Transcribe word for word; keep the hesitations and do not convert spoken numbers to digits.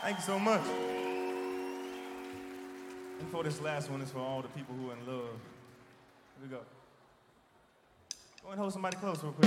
Thank you so much. And for this last one, is for all the people who are in love. Here we go. Go and hold somebody close real quick.